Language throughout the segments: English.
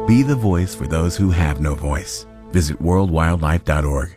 Be the voice for those who have no voice. Visit worldwildlife.org.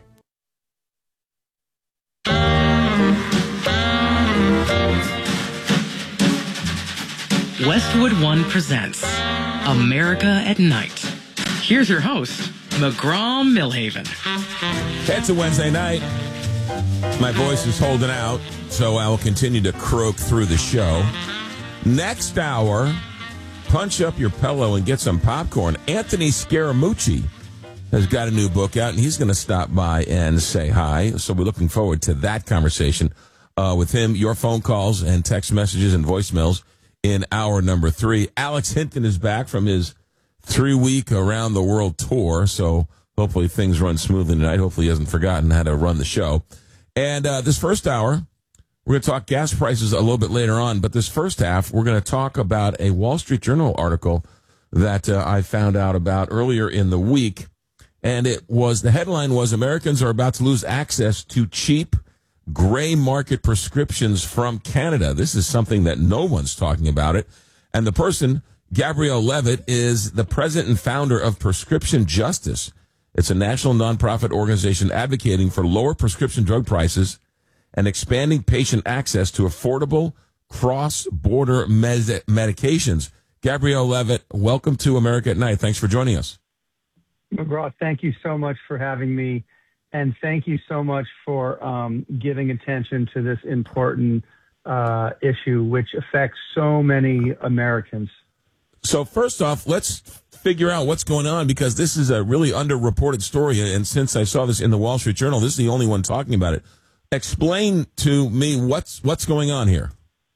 Westwood One presents America at Night. Here's your host, McGraw-Milhaven. It's a Wednesday night. My voice is holding out, so I will continue to croak through the show. Next hour, punch up your pillow and get some popcorn. Anthony Scaramucci has got a new book out, and he's going to stop by and say hi. So we're looking forward to that conversation with him. Your phone calls and text messages and voicemails in hour number 3. Alex Hinton is back from his 3-week around the world tour, so hopefully things run smoothly tonight. Hopefully he hasn't forgotten how to run the show. And this first hour, we're going to talk gas prices a little bit later on, but this first half, we're going to talk about a Wall Street Journal article that I found out about earlier in the week. And the headline was, Americans are about to lose access to cheap gray market prescriptions from Canada. This is something that no one's talking about it. And the person, Gabrielle Levitt, is the president and founder of Prescription Justice. It's a national nonprofit organization advocating for lower prescription drug prices and expanding patient access to affordable cross-border medications. Gabrielle Levitt, welcome to America at Night. Thanks for joining us. McGraw, thank you so much for having me. And thank you so much for giving attention to this important issue, which affects so many Americans. So first off, let's figure out what's going on, because this is a really underreported story. And since I saw this in the Wall Street Journal, this is the only one talking about it. Explain to me what's going on here.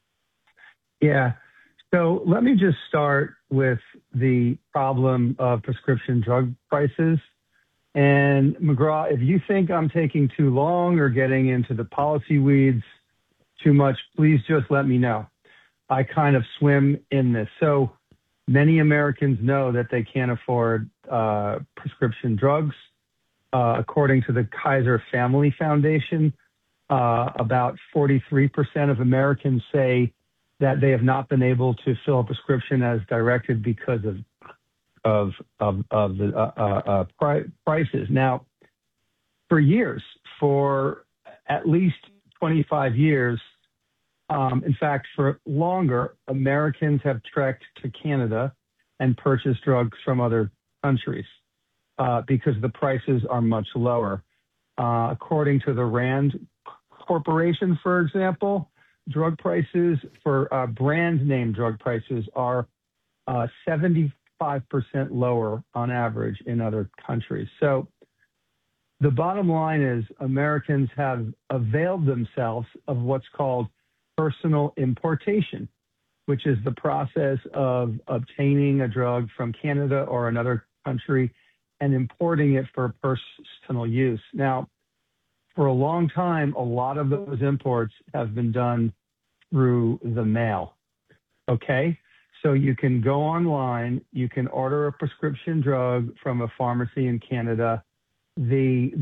Yeah. So let me just start with the problem of prescription drug prices. And McGraw, if you think I'm taking too long or getting into the policy weeds too much, please just let me know. I kind of swim in this. So many Americans know that they can't afford prescription drugs. According to the Kaiser Family Foundation, about 43% of Americans say that they have not been able to fill a prescription as directed because of the prices. Now, for at least 25 years, in fact, for longer, Americans have trekked to Canada and purchased drugs from other countries because the prices are much lower. According to the Rand Corporation, for example, drug prices for brand name drug prices are 75% lower on average in other countries. So the bottom line is Americans have availed themselves of what's called personal importation, which is the process of obtaining a drug from Canada or another country and importing it for personal use. Now, for a long time, a lot of those imports have been done through the mail. Okay? So you can go online, you can order a prescription drug from a pharmacy in Canada. The